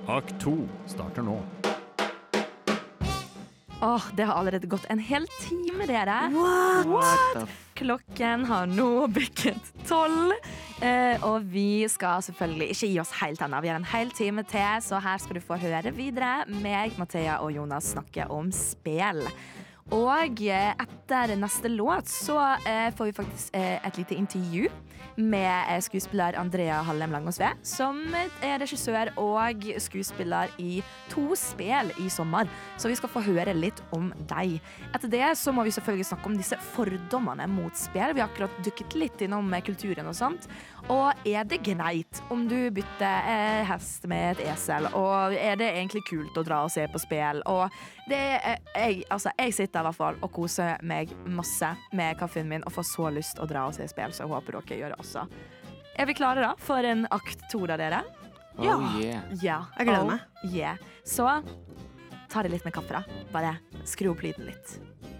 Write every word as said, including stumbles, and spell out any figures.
Akt to starter nå. Åh, det har allerede gått en hel time, dere. What? What? Klokken har nå bykket tolv, eh, og vi skal selvfølgelig ikke gi oss helt ennå. Vi har en hel time til, så her skal du få høre videre. Meg, Mathea og Jonas snakker om spill. Og eh, etter neste låt så eh, får vi faktisk eh, et lite intervju med eh, skuespiller Andrea Hallem Langåsve, som er regissør og skuespiller i to spill i sommer. Så vi skal få høre litt om deg. Etter det så må vi selvfølgelig snakke om disse fordommene mot spill. Vi har akkurat dukket litt innom kulturen og sånt. Og er det greit om du bytter eh, hest med et esel? Og er det egentlig kult å dra og se på spill? Og det er, jeg, altså, jeg sitter i hvert fall og koser meg masse med kaffen min og får så lyst å dra og se spill, så jeg håper dere gjør det også. Er vi klare da for en akt to da, dere? Oh yeah. Ja. Jeg gleder Oh, meg. Yeah. Så ta det litt med kaffe da. Bare skru opp lyden litt.